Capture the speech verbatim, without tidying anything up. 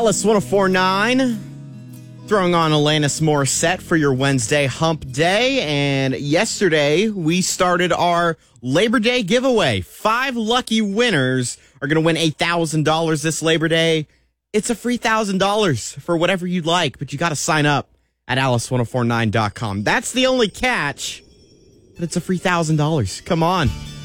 Alice ten forty-nine, throwing on Alanis Morissette for your Wednesday hump day. And yesterday, we started our Labor Day giveaway. Five lucky winners are going to win eight thousand dollars this Labor Day. It's a free one thousand dollars for whatever you'd like, but you got to sign up at alice ten forty-nine dot com. That's the only catch, but it's a free one thousand dollars. Come on.